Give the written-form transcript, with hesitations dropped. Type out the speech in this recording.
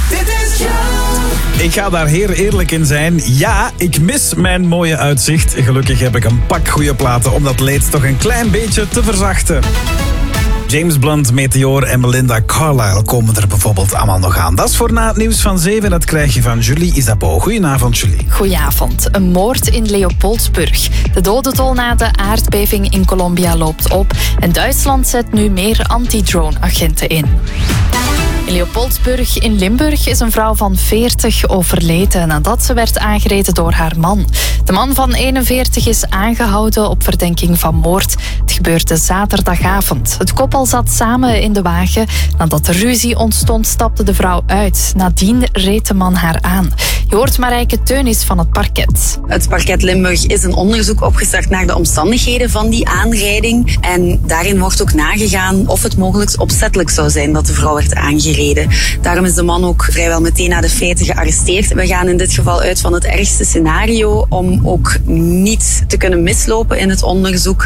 Ik ga daar heel eerlijk in zijn. Ja, ik mis mijn mooie uitzicht. Gelukkig heb ik een pak goede platen om dat leed toch een klein beetje te verzachten. James Blunt, Meteor en Belinda Carlisle komen er bijvoorbeeld allemaal nog aan. Dat is voor na het nieuws van 7. Dat krijg je van Julie Isabeau. Goedenavond, Julie. Goedenavond. Een moord in Leopoldsburg. De dodentol na de aardbeving in Colombia loopt op. En Duitsland zet nu meer anti-drone-agenten in. In Leopoldsburg in Limburg is een vrouw van 40 overleden nadat ze werd aangereden door haar man. De man van 41 is aangehouden op verdenking van moord. Het gebeurde zaterdagavond. Het koppel zat samen in de wagen. Nadat er ruzie ontstond, stapte de vrouw uit. Nadien reed de man haar aan. Je hoort Marijke Teunis van het parket. Het parket Limburg is een onderzoek opgestart naar de omstandigheden van die aanrijding. En daarin wordt ook nagegaan of het mogelijk opzettelijk zou zijn dat de vrouw werd aangereden. Daarom is de man ook vrijwel meteen na de feiten gearresteerd. We gaan in dit geval uit van het ergste scenario om ook niet te kunnen mislopen in het onderzoek.